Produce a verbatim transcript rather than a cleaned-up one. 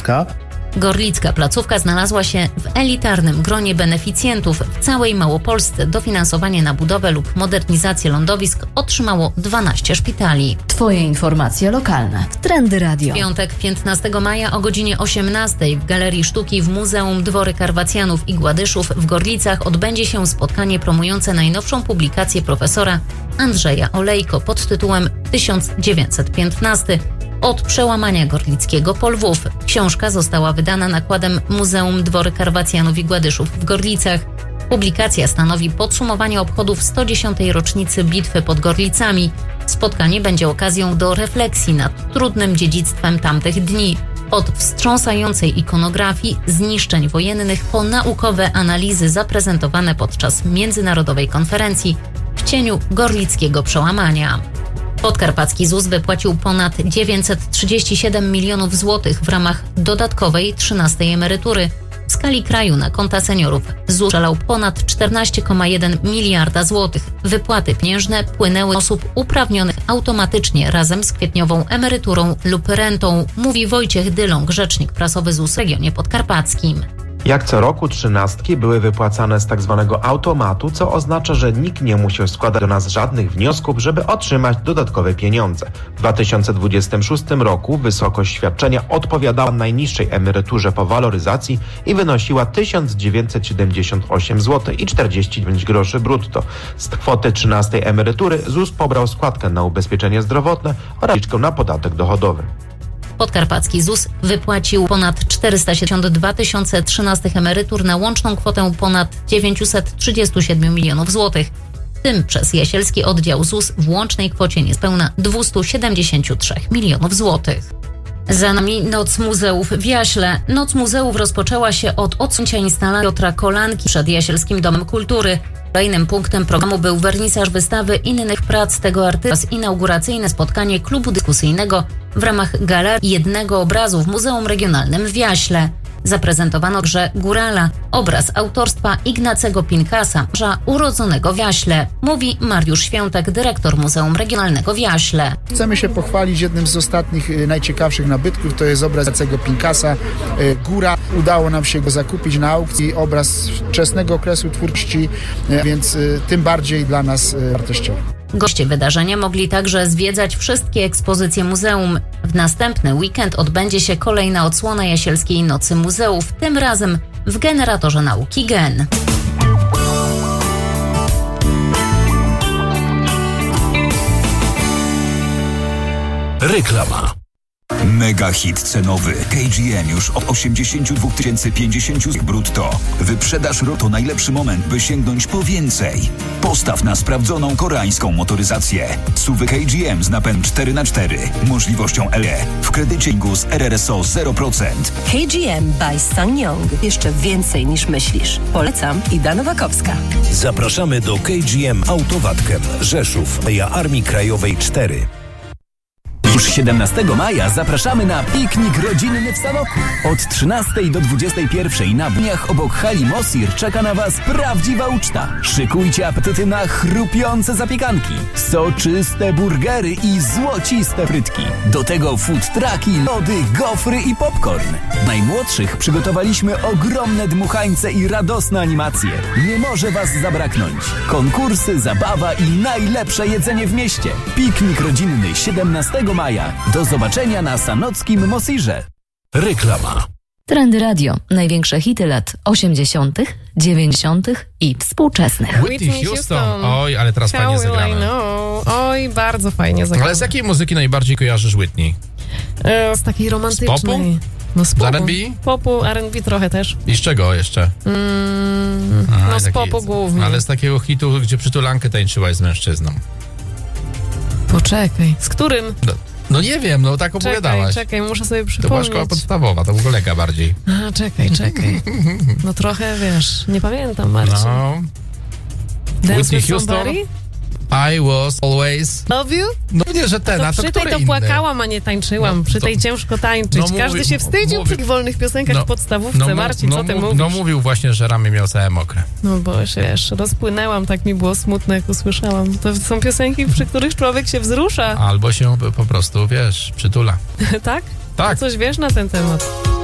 Gorlicka. Gorlicka placówka znalazła się w elitarnym gronie beneficjentów. W całej Małopolsce dofinansowanie na budowę lub modernizację lądowisk otrzymało dwanaście szpitali. Twoje informacje lokalne w Trendy Radio. W piątek piętnastego maja o godzinie osiemnastej w Galerii Sztuki w Muzeum Dwory Karwacjanów i Gładyszów w Gorlicach odbędzie się spotkanie promujące najnowszą publikację profesora Andrzeja Olejko pod tytułem tysiąc dziewięćset piętnasty. Od przełamania gorlickiego po Lwów. Książka została wydana nakładem Muzeum Dwory Karwacjanów i Gładyszów w Gorlicach. Publikacja stanowi podsumowanie obchodów sto dziesiątej rocznicy bitwy pod Gorlicami. Spotkanie będzie okazją do refleksji nad trudnym dziedzictwem tamtych dni. Od wstrząsającej ikonografii, zniszczeń wojennych po naukowe analizy zaprezentowane podczas międzynarodowej konferencji w cieniu gorlickiego przełamania. Podkarpacki ZUS wypłacił ponad dziewięćset trzydzieści siedem milionów złotych w ramach dodatkowej trzynastej emerytury. W skali kraju na konta seniorów ZUS przelał ponad czternaście przecinek jeden miliarda złotych. Wypłaty pieniężne płynęły do osób uprawnionych automatycznie razem z kwietniową emeryturą lub rentą, mówi Wojciech Dyląg, rzecznik prasowy ZUS w regionie podkarpackim. Jak co roku trzynastki były wypłacane z tak zwanego automatu, co oznacza, że nikt nie musiał składać do nas żadnych wniosków, żeby otrzymać dodatkowe pieniądze. W dwa tysiące dwudziestym szóstym roku wysokość świadczenia odpowiadała najniższej emeryturze po waloryzacji i wynosiła tysiąc dziewięćset siedemdziesiąt osiem złotych i czterdzieści dziewięć groszy brutto. Z kwoty trzynastej emerytury ZUS pobrał składkę na ubezpieczenie zdrowotne oraz zaliczkę na podatek dochodowy. Podkarpacki ZUS wypłacił ponad czterysta siedemdziesiąt dwa tysiące trzynastych emerytur na łączną kwotę ponad dziewięćset trzydzieści siedem milionów złotych. W tym przez jasielski oddział ZUS w łącznej kwocie niespełna dwieście siedemdziesiąt trzy milionów złotych. Za nami Noc Muzeów w Jaśle. Noc Muzeów rozpoczęła się od odsunięcia instalacji Piotra Kolanki przed Jasielskim Domem Kultury. Kolejnym punktem programu był wernisaż wystawy innych prac tego artysty oraz inauguracyjne spotkanie klubu dyskusyjnego w ramach galerii jednego obrazu w Muzeum Regionalnym w Jaśle. Zaprezentowano grze Górala, obraz autorstwa Ignacego Pinkasa, urodzonego w Jaśle, mówi Mariusz Świątek, dyrektor Muzeum Regionalnego w Jaśle. Chcemy się pochwalić jednym z ostatnich najciekawszych nabytków, to jest obraz Ignacego Pinkasa, Góra. Udało nam się go zakupić na aukcji, obraz wczesnego okresu twórczości, więc tym bardziej dla nas wartościowy. Goście wydarzenia mogli także zwiedzać wszystkie ekspozycje muzeum. W następny weekend odbędzie się kolejna odsłona Jasielskiej Nocy Muzeów, tym razem w generatorze nauki Gen. Reklama. Mega hit cenowy. K G M już od osiemdziesiąt dwa tysiące pięćdziesiąt brutto. Wyprzedaż R O to najlepszy moment, by sięgnąć po więcej. Postaw na sprawdzoną koreańską motoryzację. S U V K G M z napędem cztery na cztery. Możliwością L E. W kredycie z R R S O zero procent. K G M by SsangYong. Jeszcze więcej niż myślisz. Polecam. Ida Nowakowska. Zapraszamy do K G M Autowatkem. Rzeszów, Aleja Armii Krajowej cztery. Już siedemnastego maja zapraszamy na piknik rodzinny w Sanoku. Od trzynastej do dwudziestej pierwszej na buniach obok hali Mosir czeka na Was prawdziwa uczta. Szykujcie apetyty na chrupiące zapiekanki, soczyste burgery i złociste frytki. Do tego food trucki, lody, gofry i popcorn. Najmłodszych przygotowaliśmy ogromne dmuchańce i radosne animacje. Nie może Was zabraknąć. Konkursy, zabawa i najlepsze jedzenie w mieście. Piknik rodzinny siedemnastego maja. Do zobaczenia na sanockim Mosirze. Reklama. Trendy Radio. Największe hity lat osiemdziesiątych, dziewięćdziesiątych i współczesnych. Whitney Houston. Oj, ale teraz How fajnie will zagramy. I know? Oj, bardzo fajnie zagramy. Ale z jakiej muzyki najbardziej kojarzysz Whitney? E, z takiej romantycznej. Z popu? No z popu. Z R and B? Popu, R and B trochę też. I z czego jeszcze? Mm, Aha, no z taki, popu głównie. Ale z takiego hitu, gdzie przytulankę tańczyłaś z mężczyzną. Poczekaj, z którym? No, no nie wiem, no tak opowiadałaś. Czekaj, czekaj, muszę sobie To była przypomnieć. szkoła podstawowa, to był kolega bardziej. A, czekaj, czekaj. No trochę, wiesz, nie pamiętam, Marcin. No. Dance Whitney with Houston? somebody? I was always... Love you? No nie, że ten, To a to przy który tej to inny? płakałam, a nie tańczyłam. No, przy to- tej ciężko tańczyć. No Każdy mówi- się wstydził mówi- przy tych wolnych piosenkach no, w podstawówce. no, Marcin, no, co ty no, mówisz? No mówił właśnie, że ramię miał całe mokre. No bo wiesz, rozpłynęłam, tak mi było smutno, jak usłyszałam. To są piosenki, przy których człowiek się wzrusza. Albo się po prostu, wiesz, przytula. Tak? Tak. Coś wiesz na ten temat?